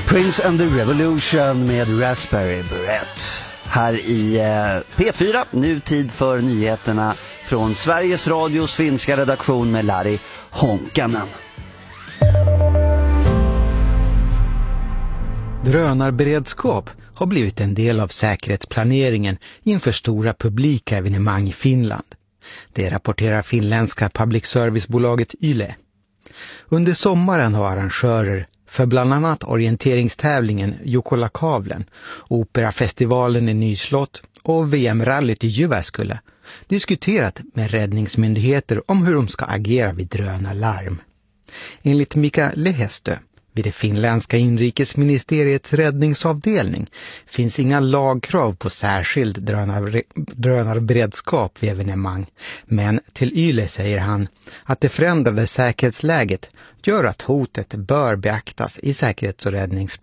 Prince and the Revolution med Raspberry Beret. Här i P4, nu tid för nyheterna från Sveriges Radios finska redaktion med Lari Honkanen. Drönarberedskap har blivit en del av säkerhetsplaneringen inför stora publika evenemang i Finland. Det rapporterar finländska public service-bolaget Yle. Under sommaren har arrangörer för bland annat orienteringstävlingen Jukolakavlen, Operafestivalen i Nyslott och VM-rallyt i Jyväskylä diskuterat med räddningsmyndigheter om hur de ska agera vid drönarlarm. Enligt Mika Lehestö vid det finländska inrikesministeriets räddningsavdelning finns inga lagkrav på särskild drönarberedskap vid evenemang, men till Yle säger han att det förändrade säkerhetsläget gör att hotet bör beaktas i säkerhets- och räddningsplaneringen.